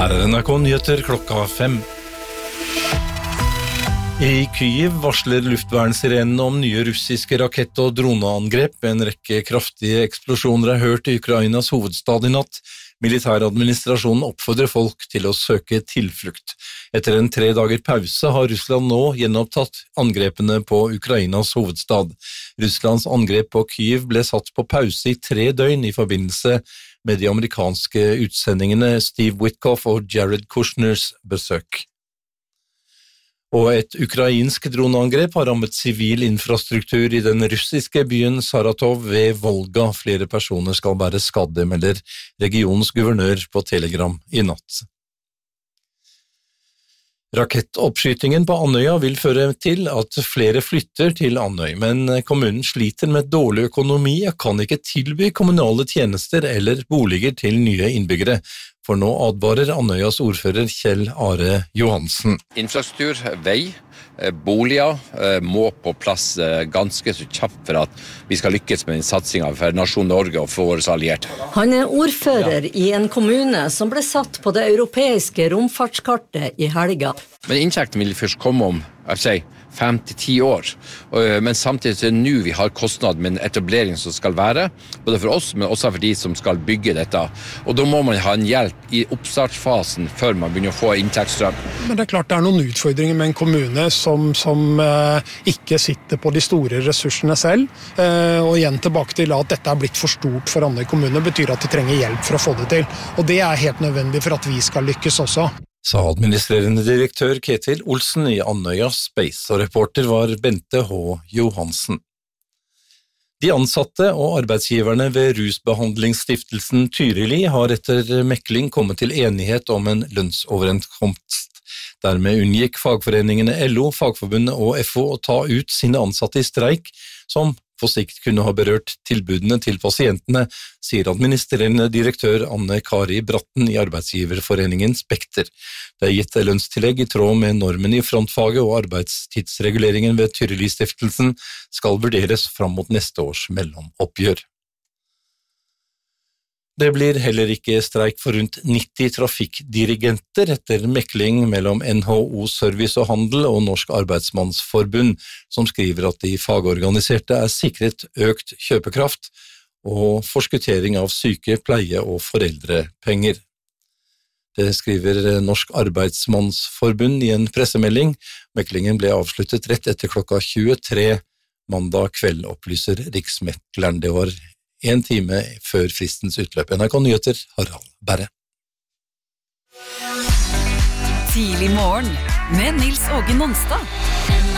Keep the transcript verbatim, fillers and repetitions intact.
Her er N R K Nyheter klokka fem. I Kyiv varsler luftvernsirenene om nye russiske rakett- og droneangrep. En rekke kraftige eksplosjoner er hørt i Ukrainas hovedstad i natt. Militæradministrasjonen oppfordrer folk til å søke tilflukt. Etter en tre dager pause har Russland nå gjenopptatt angrepene på Ukrainas hovedstad. Russlands angrep på Kyiv ble satt på pause i tre døgn i forbindelse med de amerikanske utsendingene Steve Witkoff og Jared Kushners besøk. Og et ukrainsk droneangrep har rammet sivil infrastruktur i den russiske byen Saratov ved Volga. Flere personer skal være skadde, melder regionens guvernør på Telegram i natt. Rakettoppskytingen på Andøya vil føre til at flere flytter til Andøy, men kommunen sliter med dårlig økonomi og kan ikke tilby kommunale tjenester eller boliger til nye innbyggere. For nå advarer Andøyas ordfører Kjell Are Johansen. Infrastruktur, vei, boliger må på plass ganske så kjapt for at vi skal lykkes med den satsingen for nasjon Norge og for våre allierte. Han er ordfører i en kommune som ble satt på det europeiske romfartskartet i helga. Men inntekten vil først komme om, jeg sier, fem til ti år. Men samtidig er det nå vi har kostnad med en etablering som skal være, både for oss, men også for de som skal bygge dette. Og da må man ha en hjelp i oppstartsfasen før man begynner å få inntektsstrøm. Men det er klart det er noen utfordringer med en kommune som, som eh, ikke sitter på de store ressursene selv. Eh, og igjen tilbake til at dette er blitt for stort for Andøy kommune, betyr at de trenger hjelp for å få det til. Og det er helt nødvendig for at vi skal lykkes også. Sa administrerende direktør Ketil Olsen i Andøya Space, og reporter var Bente H. Johansen. De ansatte og arbeidsgiverne ved rusbehandlingsstiftelsen Tyrili har etter mekling kommet til enighet om en lønnsoverenskomst. Dermed unngikk fagforeningene L O, Fagforbundet og F O å ta ut sine ansatte i streik, som på sikt kunne ha berørt tilbudene til pasientene, sier administrerende direktør Anne Kari Bratten i arbeidsgiverforeningen Spekter. Det er gitt lønnstillegg i tråd med normen i frontfaget, og arbeidstidsreguleringen ved Tyrili-stiftelsen skal vurderes fram mot neste års mellomoppgjør. Det blir heller ikke streik for rundt nitti trafikkdirigenter etter mekling mellom N H O Service og Handel og Norsk Arbeidsmannsforbund, som skriver at de fagorganiserte er sikret økt kjøpekraft og forskuttering av syke, pleie og foreldrepenger. Det skriver Norsk Arbeidsmannsforbund i en pressemelding. Meklingen ble avsluttet rett etter klokka tjuetre mandag kveld, opplyser Riksmekleren. Det var en time før fristens utløp. N R K Nyheter, Harald Berre. Tidlig morgen med Nils Åge Nonstad.